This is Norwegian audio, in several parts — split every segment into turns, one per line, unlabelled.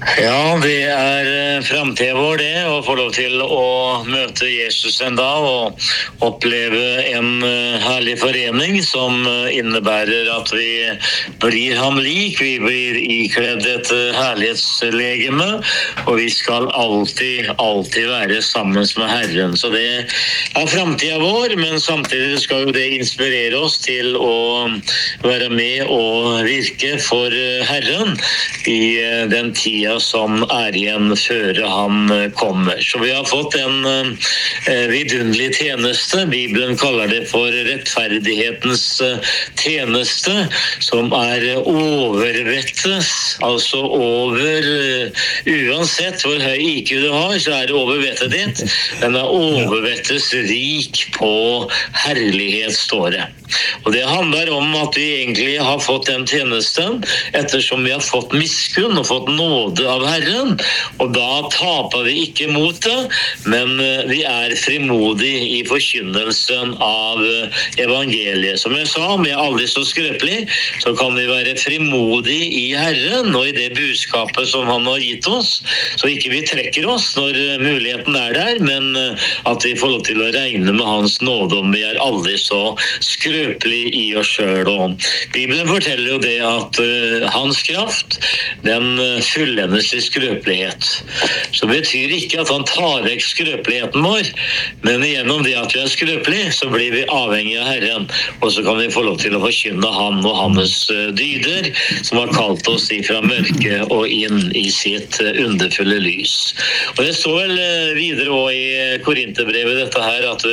Ja, det fremtiden vår det, å få lov til å møte Jesus en dag og oppleve en herlig forening som innebærer at vi blir ham lik, vi blir ikledd et herlighetslegeme, og vi skal alltid være sammen med Herren. Så det fremtiden vår, men samtidig skal jo det inspirere oss til å være med og virke for Herren i den tida som igjen før han kommer. Så vi har fått en vidunderlig tjeneste. Bibelen kaller det for rettferdighetens tjeneste, som overvettes, altså over uansett hvor høy IQ du har, så det over vettet ditt. Den overvettes rik på herlighet, står det. Og det handler om at vi egentlig har fått den tjenesten ettersom vi har fått miskunn og fått nåde av Herren, og da taper vi ikke motet, men vi frimodige i forkynnelsen av evangeliet. Som jeg sa, om vi aldri så skrøpelig, så kan vi være frimodige i Herren og i det budskapet som han har gitt oss, så ikke vi trekker oss når muligheten der, men at vi får lov til å regne med hans nåde om vi aldri så skrøpelig i oss selv. Og Bibelen forteller jo det at hans kraft, den fullendes i skrøpelighet. Så betyr ikke at han tar vekk skrøpeligheten vår, men gjennom det at vi skrøpelig, så blir vi avhengig av Herren, og så kan vi få lov til å forkynne han og hans dyder, som har kalt oss ifra mørke og inn i sitt underfulle lys. Og det står vel videre også i Korinterbrevet dette her, at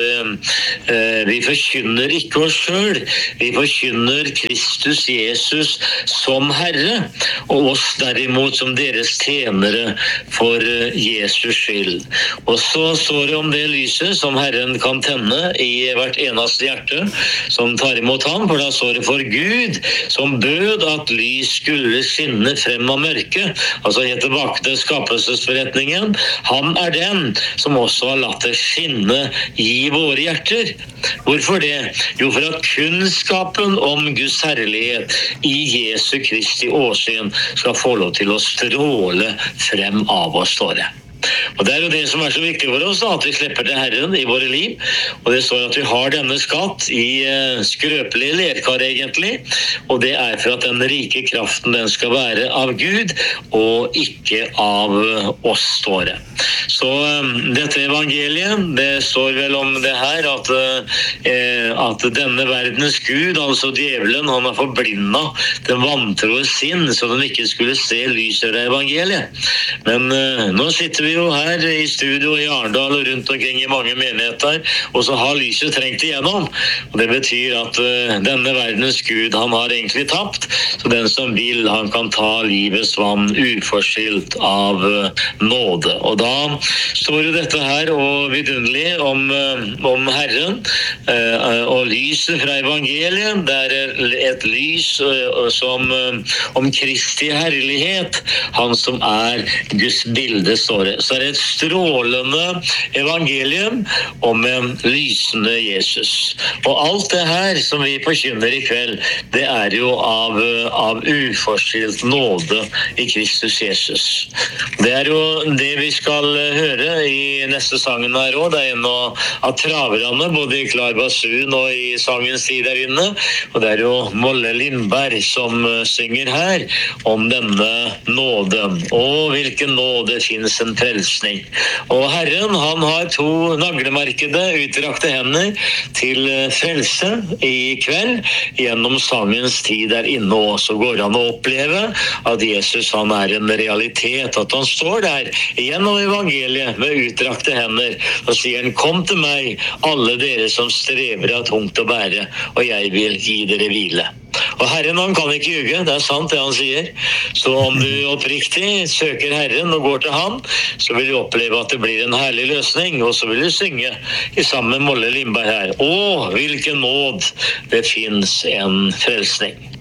vi forkynner ikke oss selv, vi forkynner Kristus Jesus som Herre, og oss derimot som deres tjenere for Jesus skyld. Og så står det om det lyset som Herren kan tenne i hvert eneste hjerte som tar imot ham, for da står det for Gud som bød at lys skulle skinne frem av mørket, altså helt tilbake til skapelsesforretningen. Han den som også har latt det skinne i våre hjerter. Hvorfor det? Jo, for at kunnskapen om Guds herlighet i Jesu Kristi åsyn skal få lov til å stråle frem av oss, står det. Og det jo det som så viktig for oss, da, at vi slipper til Herren i våre liv. Og det står at vi har denne skatt i skrøpelige lerkar egentlig, og det for at den rike kraften den skal være av Gud, og ikke av oss, står det. Så dette evangeliet, det står vel om det her, at denne verdens Gud, altså djevelen, han har forblindet den vantro sinn, så den ikke skulle se lyset av evangeliet. Men nå sitter vi jo her i studio i Arendal og rundt omkring i mange menigheter, og så har lyset trengt igjennom. Og det betyr at denne verdens Gud, han har egentlig tapt, så den som vil, han kan ta livets vann uforskyldt av nåde. Og da står jo dette her og vidunderlig om Herren, og lyset fra evangeliet, det et lys som om Kristi herlighet, han som Guds bilde, står det. Så det et strålende evangelium om en lysende Jesus. Og alt det her som vi forkynner i kveld, det jo av uforskyldt nåde i Kristus Jesus. Det jo det vi skal høre i neste sangen her også. Det en av traverne, både i klar basun og i sangens tid der inne. Og det jo Molle Lindberg som synger her om denne nåden. Og hvilken nåde finnes en frelsning. Og Herren, han har 2 naglemerkede utrakte hender til frelse i kveld. Gjennom sangens tid der inne også går han å oppleve at Jesus, han en realitet, at han står der gjennom evangeliet med utrakte hender og sier han, kom til meg, alle dere som strever av tungt å bære, og jeg vil gi dere hvile. Og Herren, han kan ikke ljuge, det sant det han sier. Så om du oppriktig søker Herren og går til han, så vil du oppleve at det blir en herlig løsning, og så vil du synge i sammen med Molle Lindberg her. Å, hvilken nåd det finnes en frelsning.